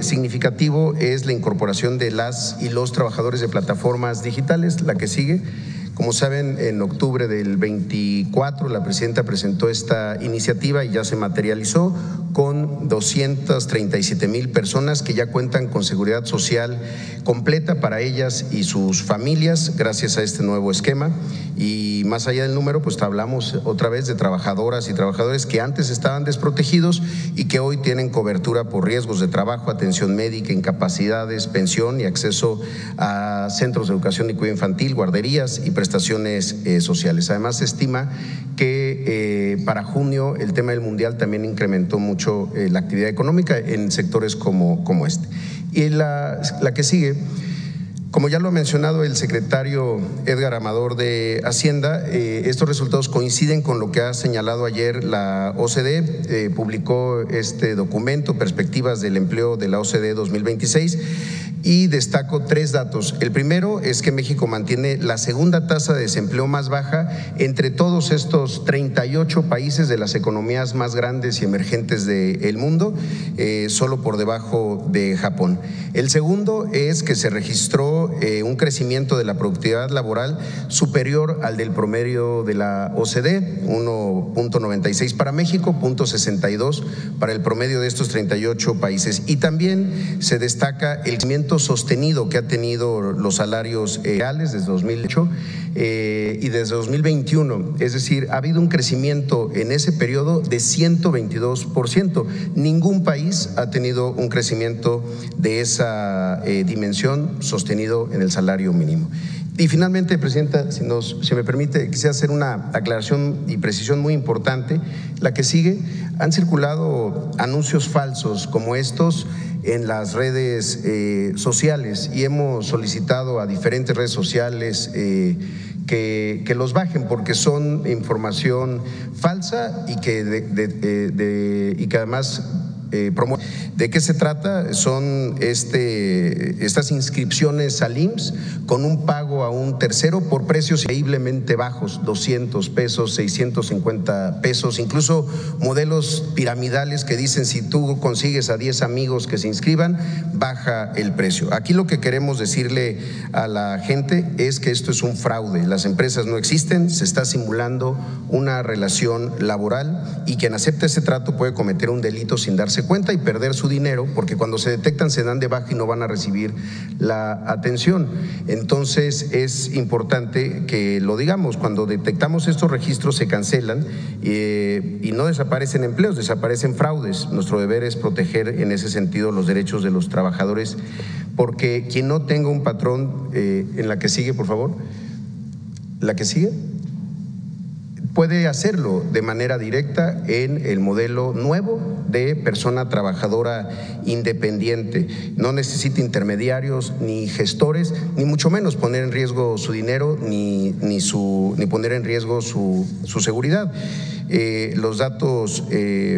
significativo es la incorporación de las y los trabajadores de plataformas digitales. La que sigue. Como saben, en octubre del 24 la presidenta presentó esta iniciativa y ya se materializó con 237,000 personas que ya cuentan con seguridad social completa para ellas y sus familias gracias a este nuevo esquema. Y más allá del número, pues hablamos otra vez de trabajadoras y trabajadores que antes estaban desprotegidos y que hoy tienen cobertura por riesgos de trabajo, atención médica, incapacidades, pensión y acceso a centros de educación y cuidado infantil, guarderías y prestaciones sociales. Además, se estima que para junio el tema del mundial también incrementó mucho la actividad económica en sectores como este. Y la que sigue. Como ya lo ha mencionado el secretario Edgar Amador de Hacienda, estos resultados coinciden con lo que ha señalado ayer la OCDE. Publicó este documento, Perspectivas del Empleo de la OCDE 2026, y destaco 3 datos. El primero es que México mantiene la segunda tasa de desempleo más baja entre todos estos 38 países de las economías más grandes y emergentes del mundo, solo por debajo de Japón. El segundo es que se registró un crecimiento de la productividad laboral superior al del promedio de la OCDE, 1.96 para México, 0.62 para el promedio de estos 38 países. Y también se destaca el crecimiento sostenido que ha tenido los salarios reales desde 2008 y desde 2021, es decir, ha habido un crecimiento en ese periodo de 122%. Ningún país ha tenido un crecimiento de esa dimensión sostenido en el salario mínimo. Y finalmente, Presidenta, si me permite, quisiera hacer una aclaración y precisión muy importante. La que sigue, han circulado anuncios falsos como estos en las redes sociales y hemos solicitado a diferentes redes sociales que los bajen porque son información falsa y que además promueve. ¿De qué se trata? Son estas inscripciones al IMSS con un pago a un tercero por precios increíblemente bajos, 200 pesos, 650 pesos, incluso modelos piramidales que dicen si tú consigues a 10 amigos que se inscriban, baja el precio. Aquí lo que queremos decirle a la gente es que esto es un fraude, las empresas no existen, se está simulando una relación laboral y quien acepta ese trato puede cometer un delito sin darse cuenta y perder su dinero, porque cuando se detectan se dan de baja y no van a recibir la atención. Entonces es importante que lo digamos, cuando detectamos estos registros se cancelan y no desaparecen empleos, desaparecen fraudes. Nuestro deber es proteger en ese sentido los derechos de los trabajadores, porque quien no tenga un patrón, en la que sigue, por favor, la que sigue, puede hacerlo de manera directa en el modelo nuevo de persona trabajadora independiente. No necesita intermediarios ni gestores, ni mucho menos poner en riesgo su dinero ni poner en riesgo su seguridad. Los datos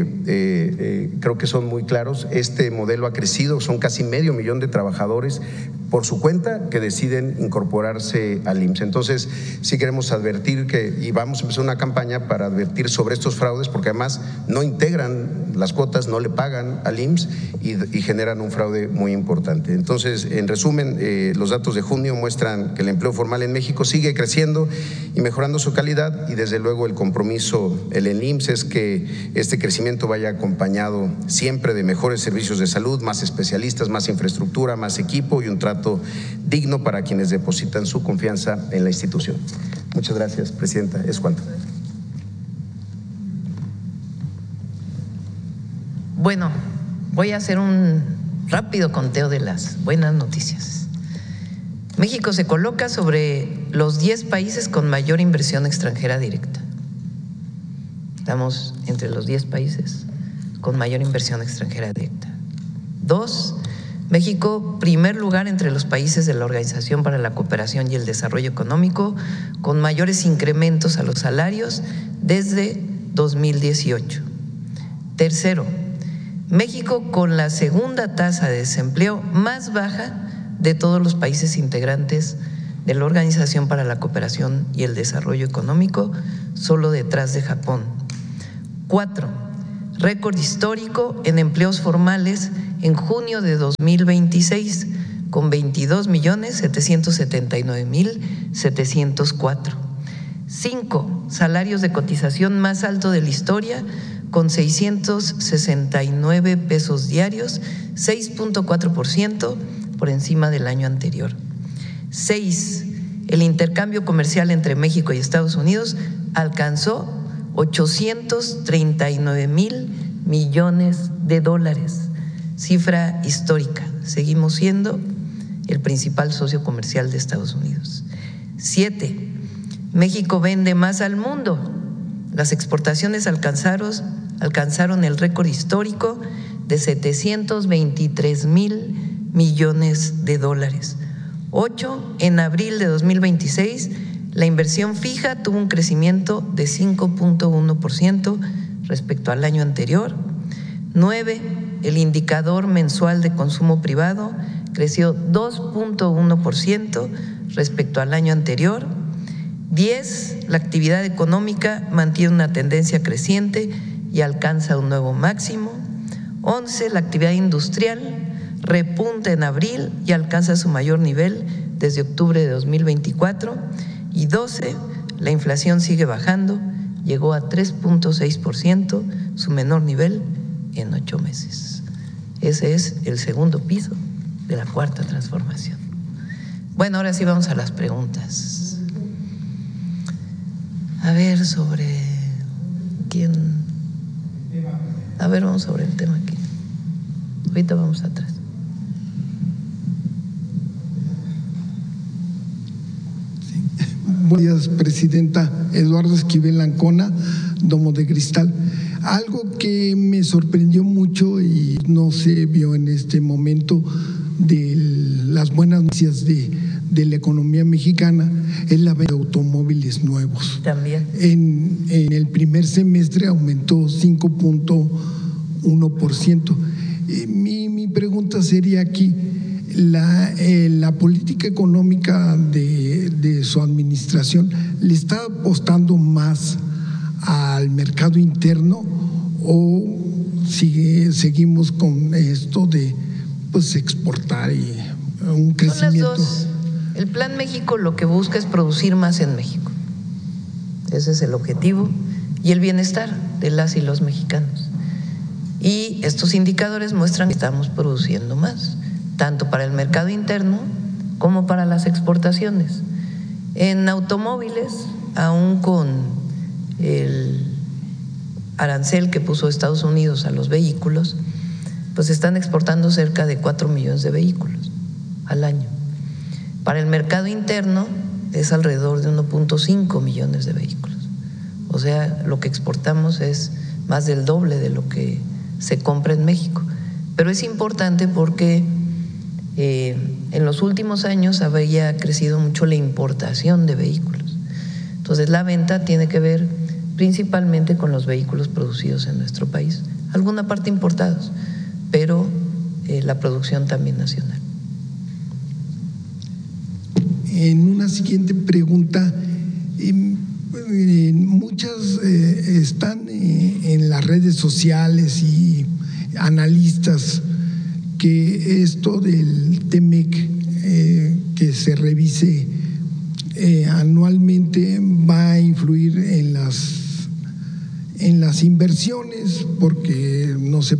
creo que son muy claros. Este modelo ha crecido, son casi 500,000 de trabajadores por su cuenta que deciden incorporarse al IMSS. Entonces, sí queremos advertir y vamos a empezar una campaña para advertir sobre estos fraudes, porque además no integran las cuotas, no le pagan al IMSS y generan un fraude muy importante. Entonces, en resumen, los datos de junio muestran que el empleo formal en México sigue creciendo y mejorando su calidad, y desde luego el compromiso el IMSS es que este crecimiento vaya acompañado siempre de mejores servicios de salud, más especialistas, más infraestructura, más equipo y un trato digno para quienes depositan su confianza en la institución. Muchas gracias, Presidenta. Es cuanto. Bueno, voy a hacer un rápido conteo de las buenas noticias. México se coloca sobre los 10 países con mayor inversión extranjera directa. Estamos entre los 10 países con mayor inversión extranjera directa. 2, México, primer lugar entre los países de la Organización para la Cooperación y el Desarrollo Económico, con mayores incrementos a los salarios desde 2018. Tercero, México con la segunda tasa de desempleo más baja de todos los países integrantes de la Organización para la Cooperación y el Desarrollo Económico, solo detrás de Japón. 4, récord histórico en empleos formales en junio de 2026 con 22.779.704. 5. Salarios de cotización más alto de la historia con 669 pesos diarios, 6.4% por encima del año anterior. 6. El intercambio comercial entre México y Estados Unidos alcanzó 839,000 millones de dólares, cifra histórica. Seguimos siendo el principal socio comercial de Estados Unidos. 7. México vende más al mundo. Las exportaciones alcanzaron el récord histórico de 723,000 millones de dólares. 8. En abril de 2026, la inversión fija tuvo un crecimiento de 5.1% respecto al año anterior. 9. El indicador mensual de consumo privado creció 2.1% respecto al año anterior. 10. La actividad económica mantiene una tendencia creciente y alcanza un nuevo máximo. 11. La actividad industrial repunta en abril y alcanza su mayor nivel desde octubre de 2024. Y 12. La inflación sigue bajando, llegó a 3.6%, su menor nivel en 8 meses. Ese es el segundo piso de la cuarta transformación. Bueno, ahora sí vamos a las preguntas. A ver, sobre quién. A ver, vamos sobre el tema aquí. Ahorita vamos atrás. Sí. Buenos días, presidenta. Eduardo Esquivel Ancona, Domo de Cristal. Algo que me sorprendió mucho y no se vio en este momento de las buenas noticias de la economía mexicana es la venta de automóviles nuevos. También. En el primer semestre aumentó 5.1%. Mi pregunta sería aquí, la política económica de su administración, ¿le está apostando más al mercado interno o seguimos con esto de exportar y un crecimiento? Son las dos. El Plan México lo que busca es producir más en México. Ese es el objetivo y el bienestar de las y los mexicanos. Y estos indicadores muestran que estamos produciendo más, tanto para el mercado interno como para las exportaciones. En automóviles, aún con el arancel que puso Estados Unidos a los vehículos, pues están exportando cerca de 4 millones de vehículos al año. Para el mercado interno es alrededor de 1.5 millones de vehículos. O sea, lo que exportamos es más del doble de lo que se compra en México. Pero es importante porque en los últimos años había crecido mucho la importación de vehículos. Entonces, la venta tiene que ver principalmente con los vehículos producidos en nuestro país, alguna parte importados, pero la producción también nacional. En una siguiente pregunta, muchas están en las redes sociales y analistas que esto del TEMEC que se revise anualmente va a influir en las inversiones porque no se